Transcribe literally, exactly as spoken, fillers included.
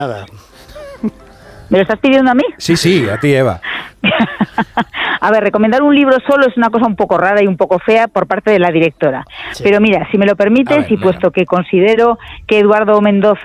Nada. ¿Me lo estás pidiendo a mí? Sí, sí, a ti, Eva. A ver, recomendar un libro solo es una cosa un poco rara y un poco fea por parte de la directora. Sí. Pero mira, si me lo permites, A ver, y venga. puesto que considero que Eduardo Mendoza